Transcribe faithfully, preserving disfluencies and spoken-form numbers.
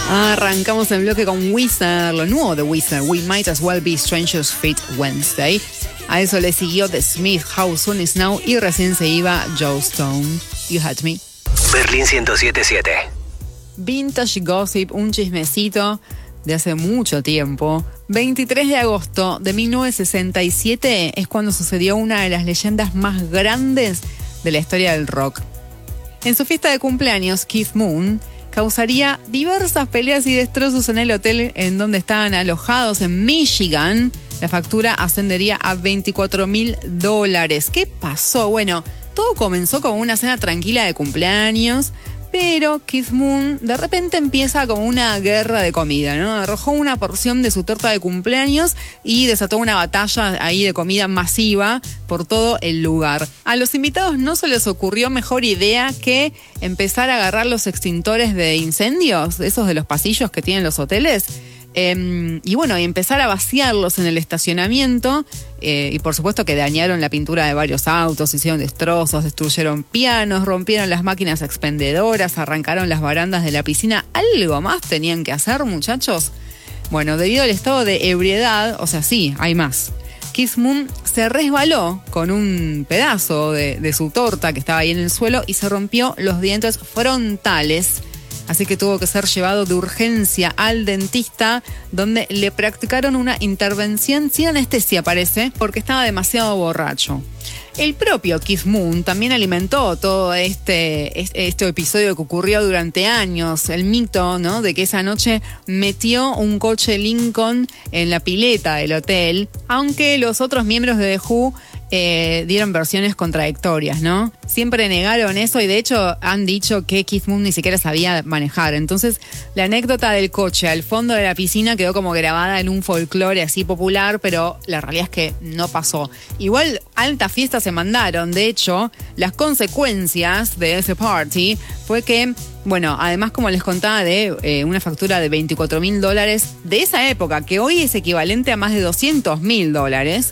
Arrancamos el bloque con Weezer, lo nuevo de Weezer, We Might As Well Be Strangers Fit Wednesday. A eso le siguió The Smith, How Soon Is Now, y recién se iba Joe Stone, You Had Me. Berlín ciento siete punto siete. Vintage Gossip, un chismecito de hace mucho tiempo. veintitrés de agosto de mil novecientos sesenta y siete es cuando sucedió una de las leyendas más grandes de la historia del rock. En su fiesta de cumpleaños, Keith Moon causaría diversas peleas y destrozos en el hotel en donde estaban alojados en Michigan. La factura ascendería a veinticuatro mil dólares. ¿Qué pasó? Bueno, todo comenzó como una cena tranquila de cumpleaños, pero Keith Moon de repente empieza como una guerra de comida, ¿no? Arrojó una porción de su torta de cumpleaños y desató una batalla ahí de comida masiva por todo el lugar. A los invitados no se les ocurrió mejor idea que empezar a agarrar los extintores de incendios, esos de los pasillos que tienen los hoteles, Eh, y bueno, y empezar a vaciarlos en el estacionamiento, eh, y por supuesto que dañaron la pintura de varios autos, hicieron destrozos, destruyeron pianos, rompieron las máquinas expendedoras, arrancaron las barandas de la piscina. ¿Algo más tenían que hacer, muchachos? Bueno, debido al estado de ebriedad, o sea, sí, hay más. Keith Moon se resbaló con un pedazo de, de su torta que estaba ahí en el suelo y se rompió los dientes frontales. Así que tuvo que ser llevado de urgencia al dentista, donde le practicaron una intervención sin anestesia, parece, porque estaba demasiado borracho. El propio Keith Moon también alimentó todo este, este episodio que ocurrió durante años, el mito, ¿no?, de que esa noche metió un coche Lincoln en la pileta del hotel, aunque los otros miembros de The Who Eh, dieron versiones contradictorias, ¿no? Siempre negaron eso y de hecho han dicho que Keith Moon ni siquiera sabía manejar. Entonces la anécdota del coche al fondo de la piscina quedó como grabada en un folclore así popular, pero la realidad es que no pasó. Igual alta fiesta se mandaron. De hecho, las consecuencias de ese party fue que, bueno, además, como les contaba, de eh, una factura de veinticuatro mil dólares de esa época, que hoy es equivalente a más de doscientos mil dólares,